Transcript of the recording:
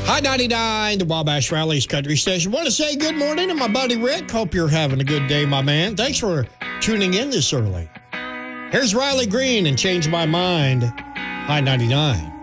High 99, the Wabash Rallies Country Station. Want to say good morning to my buddy Rick. Hope you're having a good day, my man. Thanks for tuning in this early. Here's Riley Green and Change My Mind. High 99.